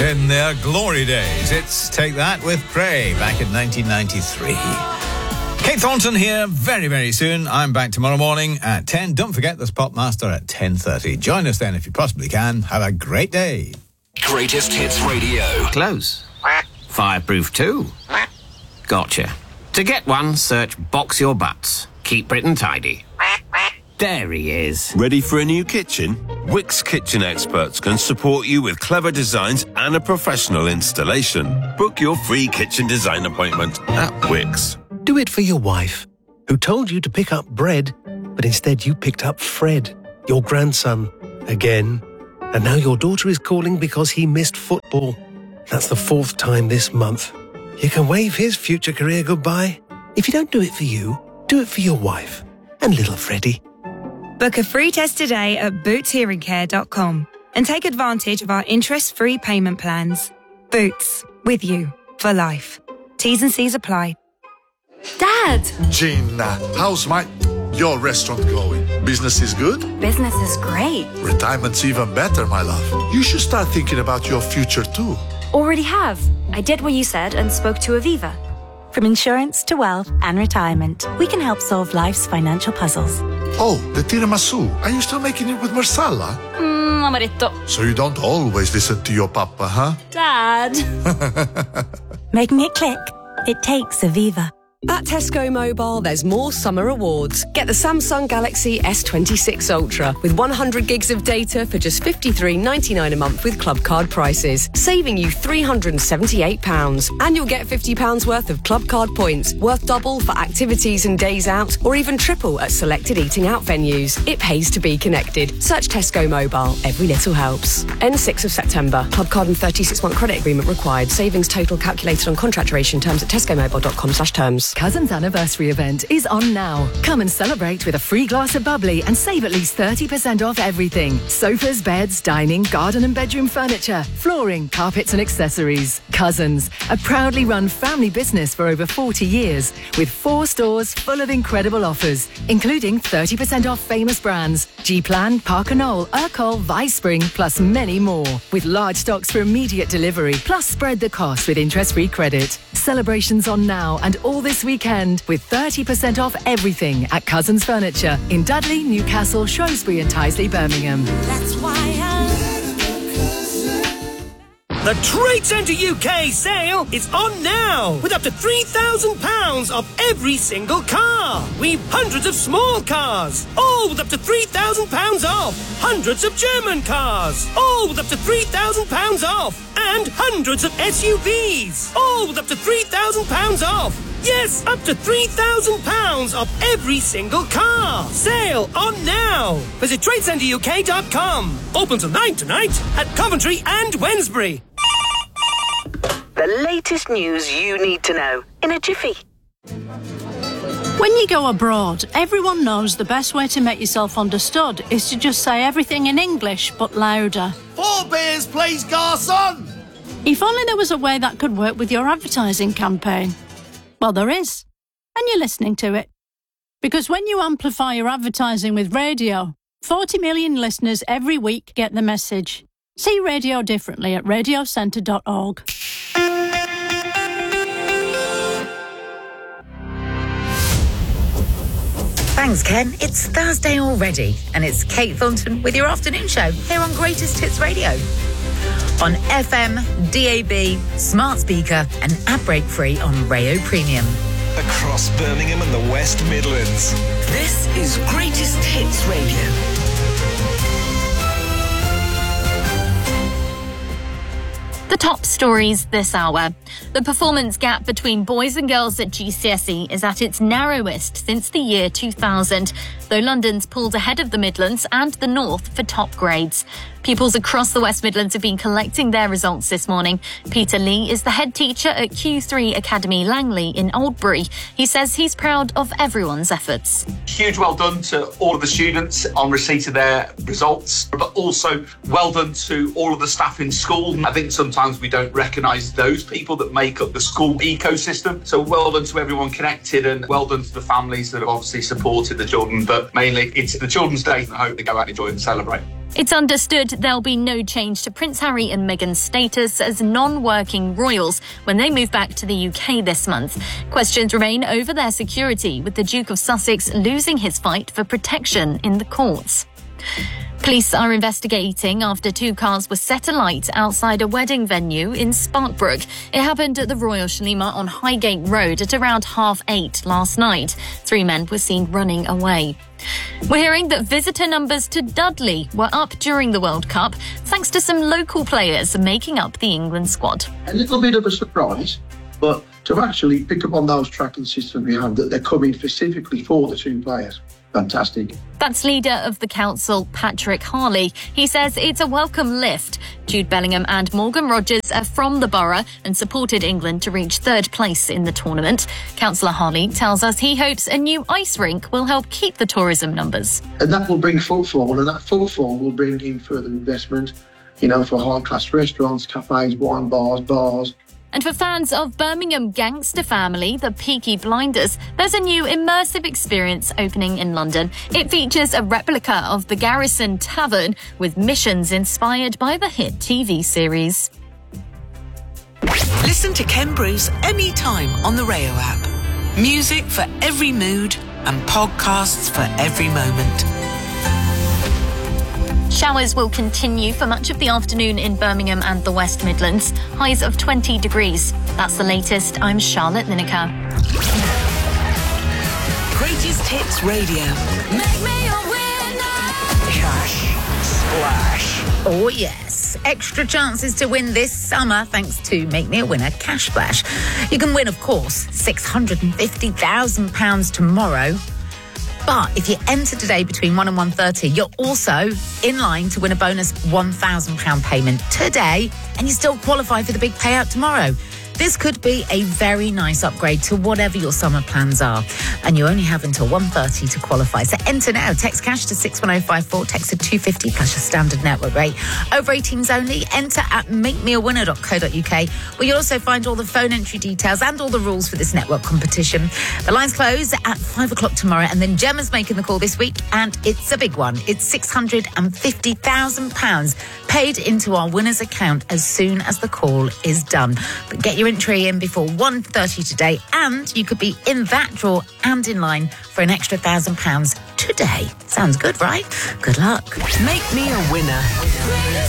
in their glory days. It's Take That with Prey back in 1993. Kate Thornton here very, very soon. I'm back tomorrow morning at 10. Don't forget there's Popmaster at 10:30. Join us then if you possibly can. Have a great day. Greatest Hits Radio. Close. Fireproof too. Gotcha. To get one, search Box Your Butts. Keep Britain tidy. There he is. Ready for a new kitchen? Wix Kitchen Experts can support you with clever designs and a professional installation. Book your free kitchen design appointment at Wix. Do it for your wife, who told you to pick up bread, but instead you picked up Fred, your grandson, again. And now your daughter is calling because he missed football. That's the 4th time this month. You can wave his future career goodbye. If you don't do it for you, do it for your wife and little Freddie. Book a free test today at bootshearingcare.com and take advantage of our interest-free payment plans. Boots, with you for life. T's and C's apply. Dad! Gina, how's your restaurant going? Business is good? Business is great. Retirement's even better, my love. You should start thinking about your future too. Already have. I did what you said and spoke to Aviva. From insurance to wealth and retirement, we can help solve life's financial puzzles. Oh, the tiramisu. Are you still making it with marsala? Amaretto. So you don't always listen to your papa, huh? Dad. Making it click? It takes Aviva. At Tesco Mobile, there's more summer awards. Get the Samsung Galaxy S26 Ultra with 100 gigs of data for just $53.99 a month with Club Card prices, saving you £378. And you'll get £50 worth of Club Card points, worth double for activities and days out, or even triple at selected eating out venues. It pays to be connected. Search Tesco Mobile. Every little helps. End 6th of September. Club Card and 36-month credit agreement required. Savings total calculated on contract duration. Terms at tescomobile.com/terms. Cousins Anniversary event is on now. Come and celebrate with a free glass of bubbly and save at least 30% off everything. Sofas, beds, dining, garden and bedroom furniture, flooring, carpets and accessories. Cousins, a proudly run family business for over 40 years with 4 stores full of incredible offers, including 30% off famous brands, G-Plan, Parker Knoll, Urcol, Vicespring, plus many more. With large stocks for immediate delivery, plus spread the cost with interest-free credit. Celebrations on now and all this weekend with 30% off everything at Cousins Furniture in Dudley, Newcastle, Shrewsbury and Tyseley, Birmingham. That's why The Trade Centre UK sale is on now with up to £3,000 off every single car. We've hundreds of small cars, all with up to £3,000 off. Hundreds of German cars, all with up to £3,000 off. And hundreds of SUVs, all with up to £3,000 off. Yes, up to £3,000 off every single car. Sale on now. Visit TradeCenterUK.com. Open till 9 tonight at Coventry and Wednesbury. The latest news you need to know in a jiffy. When you go abroad, everyone knows the best way to make yourself understood is to just say everything in English, but louder. 4 beers, please, garçon! If only there was a way that could work with your advertising campaign. Well, there is. And you're listening to it. Because when you amplify your advertising with radio, 40 million listeners every week get the message. See radio differently at radiocentre.org. Thanks, Ken. It's Thursday already, and it's Kate Thornton with your afternoon show here on Greatest Hits Radio. On FM, DAB, smart speaker, and ad break free on Rayo Premium. Across Birmingham and the West Midlands. This is Greatest Hits Radio. The top stories this hour. The performance gap between boys and girls at GCSE is at its narrowest since the year 2000, though London's pulled ahead of the Midlands and the North for top grades. Pupils across the West Midlands have been collecting their results this morning. Peter Lee is the head teacher at Q3 Academy Langley in Oldbury. He says he's proud of everyone's efforts. Huge well done to all of the students on receipt of their results, but also well done to all of the staff in school. I think sometimes we don't recognise those people that make up the school ecosystem. So well done to everyone connected, and well done to the families that have obviously supported the children. But mainly it's the Children's Day, and I hope they go out and enjoy and celebrate. It's understood there'll be no change to Prince Harry and Meghan's status as non-working royals when they move back to the UK this month. Questions remain over their security, with the Duke of Sussex losing his fight for protection in the courts. Police are investigating after 2 cars were set alight outside a wedding venue in Sparkbrook. It happened at the Royal Shalima on Highgate Road at around 8:30 last night. 3 men were seen running away. We're hearing that visitor numbers to Dudley were up during the World Cup, thanks to some local players making up the England squad. A little bit of a surprise, but to actually pick up on those tracking systems we have, that they're coming specifically for the 2 players. Fantastic. That's leader of the council, Patrick Harley. He says it's a welcome lift. Jude Bellingham and Morgan Rogers are from the borough and supported England to reach 3rd place in the tournament. Councillor Harley tells us he hopes a new ice rink will help keep the tourism numbers. And that will bring footfall, and that footfall will bring in further investment, for high-class restaurants, cafes, wine bars. And for fans of Birmingham gangster family, the Peaky Blinders, there's a new immersive experience opening in London. It features a replica of the Garrison Tavern with missions inspired by the hit TV series. Listen to Ken Bruce anytime on the Rayo app. Music for every mood and podcasts for every moment. Showers will continue for much of the afternoon in Birmingham and the West Midlands. Highs of 20 degrees. That's the latest. I'm Charlotte Lineker. Greatest Hits Radio. Make me a winner. Cash Splash. Oh, yes. Extra chances to win this summer thanks to Make Me a Winner Cash Splash. You can win, of course, £650,000 tomorrow. But if you enter today between 1 and 1:30, you're also in line to win a bonus £1,000 payment today, and you still qualify for the big payout tomorrow. This could be a very nice upgrade to whatever your summer plans are. And you only have until 1:30 to qualify. So enter now. Text cash to 61054. Text to 250 plus your standard network rate. Over 18s only. Enter at makemeawinner.co.uk, where you'll also find all the phone entry details and all the rules for this network competition. The lines close at 5 o'clock tomorrow. And then Gemma's making the call this week. And it's a big one. It's £650,000 paid into our winner's account as soon as the call is done. But get your entry in before 1:30 today, and you could be in that draw and in line for an extra £1,000 today. Sounds good, right? Good luck. Make me a winner.